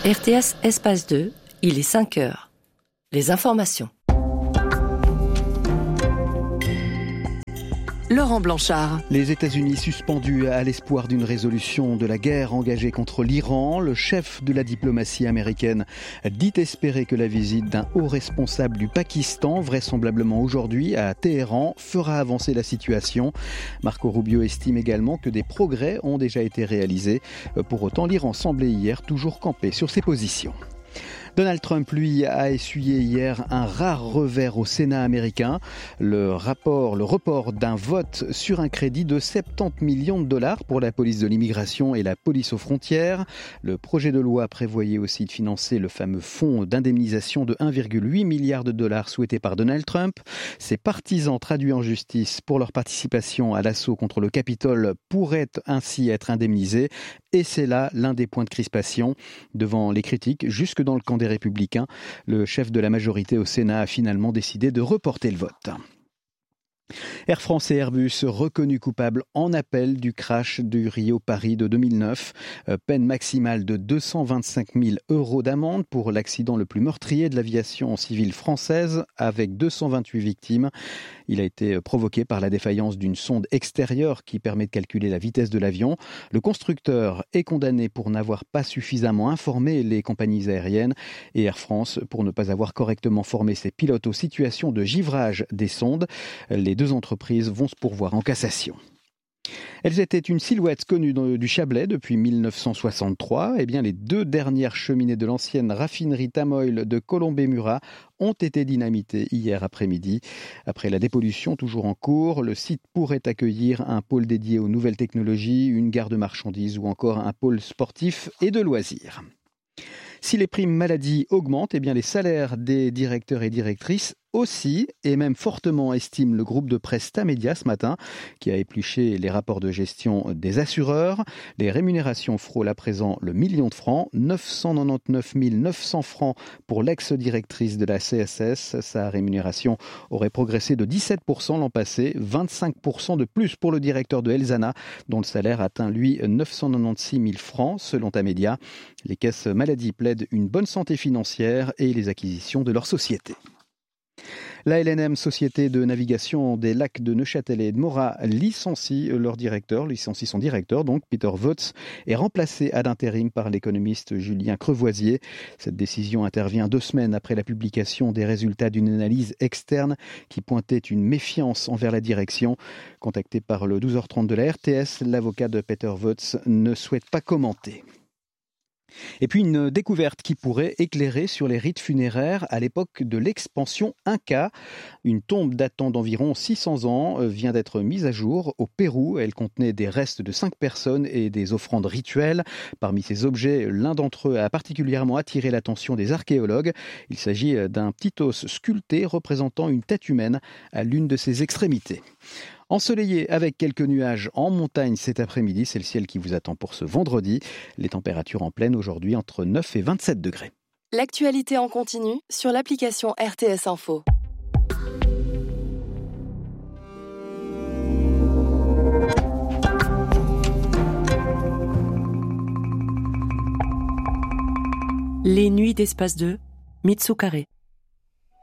RTS Espace 2, il est 5 heures. Les informations. Laurent Blanchard. Les États-Unis suspendus à l'espoir d'une résolution de la guerre engagée contre l'Iran. Le chef de la diplomatie américaine dit espérer que la visite d'un haut responsable du Pakistan, vraisemblablement aujourd'hui à Téhéran, fera avancer la situation. Marco Rubio estime également que des progrès ont déjà été réalisés. Pour autant, l'Iran semblait hier toujours camper sur ses positions. Donald Trump, lui, a essuyé hier un rare revers au Sénat américain. Le report d'un vote sur un crédit de 70 millions de dollars pour la police de l'immigration et la police aux frontières. Le projet de loi prévoyait aussi de financer le fameux fonds d'indemnisation de 1,8 milliard de dollars souhaité par Donald Trump. Ses partisans traduits en justice pour leur participation à l'assaut contre le Capitole pourraient ainsi être indemnisés. Et c'est là l'un des points de crispation. Devant les critiques, jusque dans le camp des Républicains, le chef de la majorité au Sénat a finalement décidé de reporter le vote. Air France et Airbus reconnus coupables en appel du crash du Rio-Paris de 2009. Peine maximale de 225 000 € d'amende pour l'accident le plus meurtrier de l'aviation civile française, avec 228 victimes. Il a été provoqué par la défaillance d'une sonde extérieure qui permet de calculer la vitesse de l'avion. Le constructeur est condamné pour n'avoir pas suffisamment informé les compagnies aériennes et Air France pour ne pas avoir correctement formé ses pilotes aux situations de givrage des sondes. Les deux entreprises vont se pourvoir en cassation. Elles étaient une silhouette connue du Chablais depuis 1963. Eh bien, les deux dernières cheminées de l'ancienne raffinerie Tamoil de Colombey-Murat ont été dynamitées hier après-midi. Après la dépollution toujours en cours, le site pourrait accueillir un pôle dédié aux nouvelles technologies, une gare de marchandises ou encore un pôle sportif et de loisirs. Si les primes maladie augmentent, eh bien les salaires des directeurs et directrices aussi, et même fortement, estime le groupe de presse Tamedia ce matin, qui a épluché les rapports de gestion des assureurs. Les rémunérations frôlent à présent le million de francs, 999 900 francs pour l'ex-directrice de la CSS. Sa rémunération aurait progressé de 17% l'an passé, 25% de plus pour le directeur de Elzana, dont le salaire atteint lui 996 000 francs selon Tamedia. Les caisses maladie plaident une bonne santé financière et les acquisitions de leur société. La LNM, Société de navigation des lacs de Neuchâtel et de Morat, licencie son directeur, donc Peter Votz, est remplacé ad intérim par l'économiste Julien Crevoisier. Cette décision intervient 2 semaines après la publication des résultats d'une analyse externe qui pointait une méfiance envers la direction. Contacté par le 12h30 de la RTS, l'avocat de Peter Votz ne souhaite pas commenter. Et puis une découverte qui pourrait éclairer sur les rites funéraires à l'époque de l'expansion Inca. Une tombe datant d'environ 600 ans vient d'être mise à jour au Pérou. Elle contenait des restes de 5 personnes et des offrandes rituelles. Parmi ces objets, l'un d'entre eux a particulièrement attiré l'attention des archéologues. Il s'agit d'un petit os sculpté représentant une tête humaine à l'une de ses extrémités. Ensoleillé avec quelques nuages en montagne cet après-midi, c'est le ciel qui vous attend pour ce vendredi. Les températures en pleine aujourd'hui entre 9 et 27 degrés. L'actualité en continu sur l'application RTS Info. Les nuits d'Espace 2, Mitsu Carré.